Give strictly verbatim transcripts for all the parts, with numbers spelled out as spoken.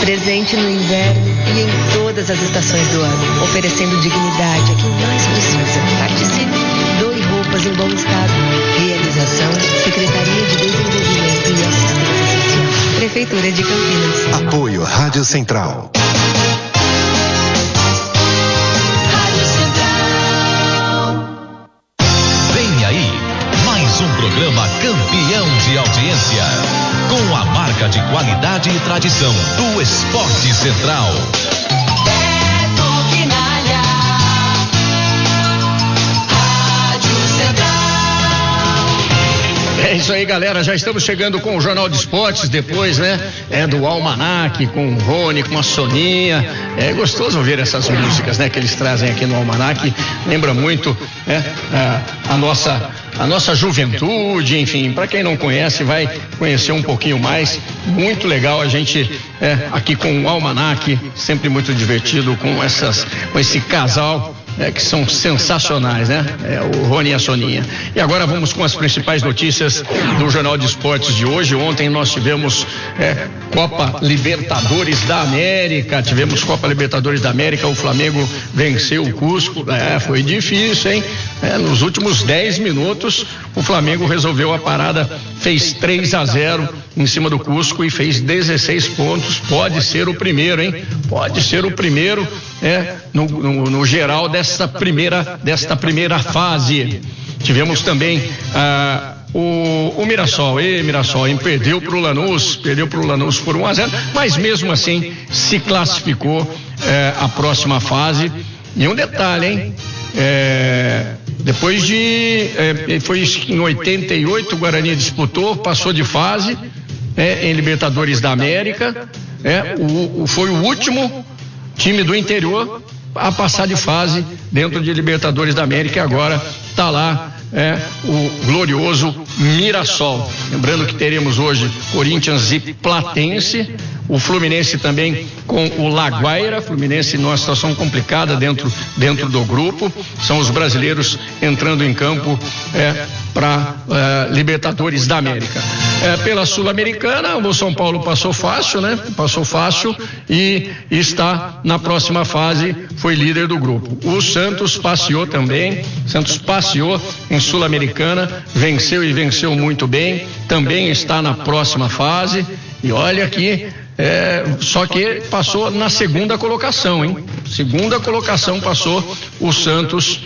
Presente no inverno e em todas as estações do ano, oferecendo dignidade a quem mais precisa. Participe, doe roupas em bom estado. Realização, Secretaria de Desenvolvimento e Assistência Social. Prefeitura de Campinas. Apoio Rádio Central. Rádio Central. Vem aí, mais um programa campeão de audiência, com a marca de qualidade e tradição do Esporte Central. É isso aí, galera, já estamos chegando com o Jornal de Esportes, depois, né, é do Almanac, com o Rony, com a Soninha. É gostoso ouvir essas músicas, né, que eles trazem aqui no Almanac. Lembra muito, né, a, a nossa a nossa juventude, enfim, para quem não conhece, vai conhecer um pouquinho mais. Muito legal a gente é, aqui com o Almanac, sempre muito divertido com essas, com esse casal. É, que são sensacionais, né? É, o Rony e a Soninha. E agora vamos com as principais notícias do Jornal de Esportes de hoje. Ontem nós tivemos é, Copa Libertadores da América, tivemos Copa Libertadores da América, o Flamengo venceu o Cusco, é, foi difícil, hein? É, nos últimos dez minutos o Flamengo resolveu a parada, fez três a zero em cima do Cusco e fez dezesseis pontos, pode ser o primeiro, hein? Pode ser o primeiro, é, no, no, no geral dessa primeira, desta primeira fase. Tivemos também ah, o, o Mirassol, e Mirassol, hein? Perdeu para o Lanús, perdeu para o Lanús por um a zero, mas mesmo assim se classificou eh, a próxima fase. E um detalhe, hein? É, depois de é, foi em oitenta e oito o Guarani disputou, passou de fase é, em Libertadores da América, é, o, o, foi o último time do interior a passar de fase dentro de Libertadores da América, e agora está lá é, o glorioso Mirassol. Lembrando que teremos hoje Corinthians e Platense, o Fluminense também com o Laguaira, Fluminense numa situação complicada dentro, dentro do grupo. São os brasileiros entrando em campo é, para é, Libertadores da América. É, pela Sul-Americana, o São Paulo passou fácil, né? Passou fácil e está na próxima fase, foi líder do grupo. O Santos passeou também, Santos passeou em Sul-Americana, venceu e venceu muito bem, também está na próxima fase. E olha aqui, é, só que passou na segunda colocação, hein? Segunda colocação passou o Santos.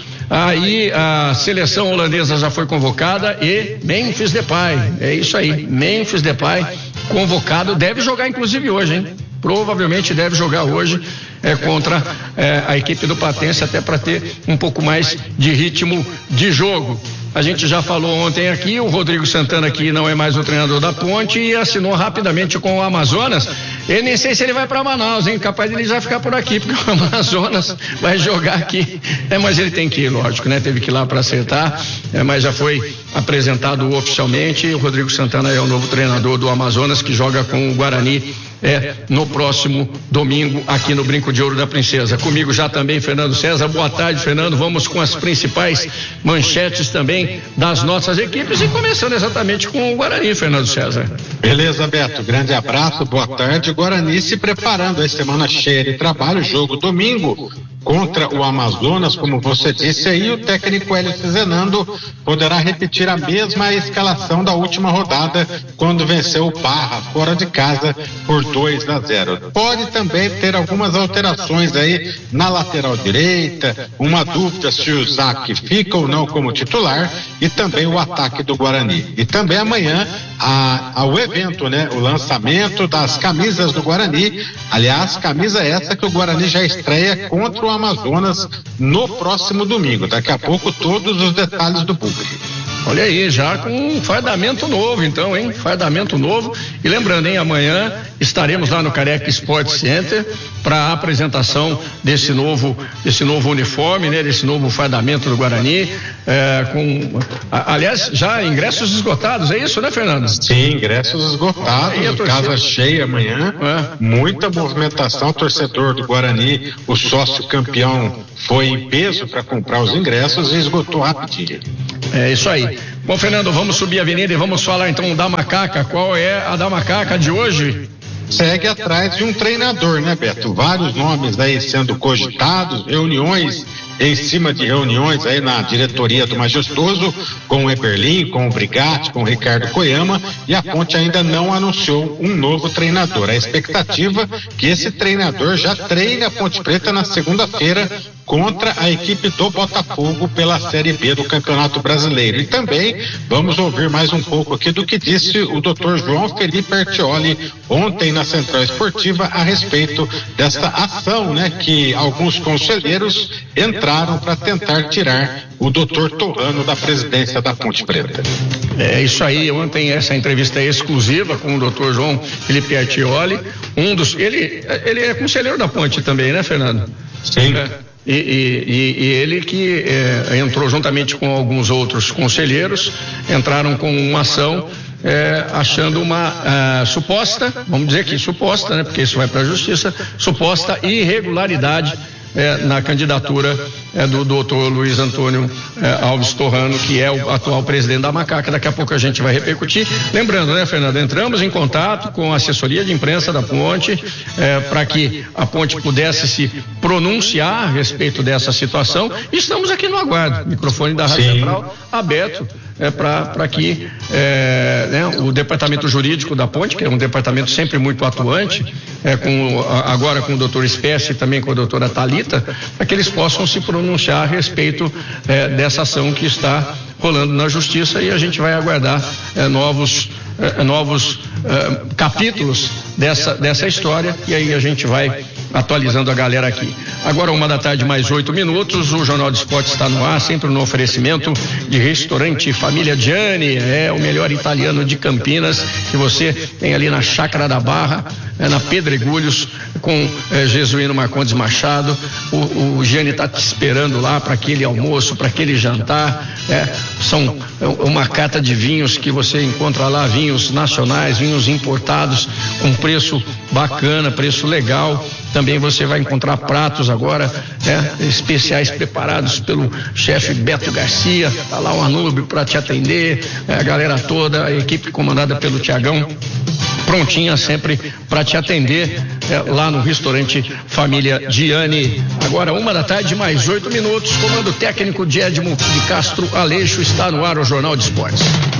Aí a seleção holandesa já foi convocada e Memphis Depay, é isso aí, Memphis Depay convocado, deve jogar inclusive hoje, hein? Provavelmente deve jogar hoje é, contra é, a equipe do Platense, até para ter um pouco mais de ritmo de jogo. A gente já falou ontem aqui, o Rodrigo Santana que não é mais o treinador da Ponte e assinou rapidamente com o Amazonas. Eu nem sei se ele vai para Manaus, hein? Capaz de ele já ficar por aqui, porque o Amazonas vai jogar aqui. É, mas ele tem que ir, lógico, né? Teve que ir lá para acertar, é, mas já foi apresentado oficialmente. O Rodrigo Santana é o novo treinador do Amazonas, que joga com o Guarani é, no próximo domingo aqui no Brinco de Ouro da Princesa. Comigo já também Fernando César. Boa tarde, Fernando. Vamos com as principais manchetes também das nossas equipes e começando exatamente com o Guarani, Fernando César. Beleza, Beto. Grande abraço, boa tarde. Guarani se preparando a semana cheia de trabalho, jogo domingo contra o Amazonas, como você disse aí, o técnico Hélio Zenando poderá repetir a mesma escalação da última rodada, quando venceu o Barra fora de casa por dois a zero. Pode também ter algumas alterações aí na lateral direita, uma dúvida se o Zac fica ou não como titular, e também o ataque do Guarani. E também amanhã a, a, o evento, né? O lançamento das camisas do Guarani. Aliás, camisa essa que o Guarani já estreia contra o Amazonas no próximo domingo. Daqui a pouco todos os detalhes do público. Olha aí, já com um fardamento novo, então, hein? Fardamento novo. E lembrando, hein? Amanhã estaremos lá no Careca Sport Center para a apresentação desse novo, desse novo uniforme, né? Desse novo fardamento do Guarani. É, com, a, aliás, já ingressos esgotados, é isso, né, Fernando? Sim, ingressos esgotados. Ah, casa cheia amanhã. É. Muita movimentação. Torcedor do Guarani, o sócio campeão foi em peso para comprar os ingressos e esgotou rapidinho. É isso aí. Bom, Fernando, vamos subir a avenida e vamos falar então da Macaca. Qual é a da Macaca de hoje? segue atrás de um treinador, né, Beto? Vários nomes aí sendo cogitados, reuniões em cima de reuniões aí na diretoria do Majestoso, com o Eberlin, com o Brigatti, com o Ricardo Koyama, e a Ponte ainda não anunciou um novo treinador. A expectativa é que esse treinador já treine a Ponte Preta na segunda-feira contra a equipe do Botafogo pela Série B do Campeonato Brasileiro. E também vamos ouvir mais um pouco aqui do que disse o doutor João Felipe Artioli ontem na Central Esportiva a respeito desta ação, né, que alguns conselheiros entraram para tentar tirar o doutor Torrano da presidência da Ponte Preta. É isso aí, ontem essa entrevista é exclusiva com o doutor João Felipe Artioli, um dos, ele, ele é conselheiro da Ponte também, né, Fernando? Sim. É. E, e, e ele que é, entrou juntamente com alguns outros conselheiros, entraram com uma ação é, achando uma uh, suposta, vamos dizer que suposta, né, porque isso vai para a justiça, suposta irregularidade É, na candidatura é, do doutor Luiz Antônio é, Alves Torrano, que é o atual presidente da Macaca. Daqui a pouco a gente vai repercutir. Lembrando, né, Fernando, entramos em contato com a assessoria de imprensa da Ponte é, para que a Ponte pudesse se pronunciar a respeito dessa situação. E estamos aqui no aguardo, microfone da Rádio Central aberto é, para que é, né, o departamento jurídico da Ponte, que é um departamento sempre muito atuante, é, com, agora com o doutor Espécie e também com a doutora Thalita, para que eles possam se pronunciar a respeito eh, dessa ação que está rolando na justiça, e a gente vai aguardar eh, novos, eh, novos eh, capítulos dessa, dessa história, e aí a gente vai atualizando a galera aqui. Agora, uma da tarde, mais oito minutos, o Jornal de Esportes está no ar, sempre no oferecimento de restaurante Família Gianni, é o melhor italiano de Campinas, que você tem ali na Chácara da Barra, é, na Pedregulhos, com é, Jesuíno Marcondes Machado. O, o Gianni está te esperando lá para aquele almoço, para aquele jantar. É, são uma cata de vinhos que você encontra lá, vinhos nacionais, vinhos importados, com preço bacana, preço legal. Também você vai encontrar pratos agora, né, especiais preparados pelo chefe Beto Garcia. Tá lá o Anúbio para te atender, é, a galera toda, a equipe comandada pelo Tiagão, prontinha sempre para te atender é, lá no restaurante Família Gianni. Agora uma da tarde, mais oito minutos. Comando técnico de Edmo de Castro Aleixo, está no ar o Jornal de Esportes.